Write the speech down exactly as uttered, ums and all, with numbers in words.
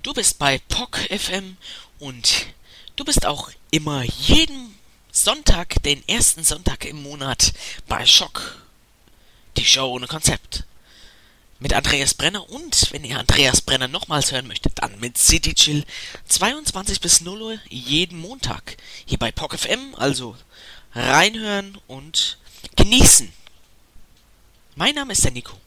Du bist bei P O C F M und du bist auch immer jeden Sonntag, den ersten Sonntag im Monat bei Schock, die Show ohne Konzept. Mit Andreas Brenner und, wenn ihr Andreas Brenner nochmals hören möchtet, dann mit City Chill zweiundzwanzig bis null Uhr jeden Montag hier bei P O C F M, also reinhören und genießen. Mein Name ist der Nico.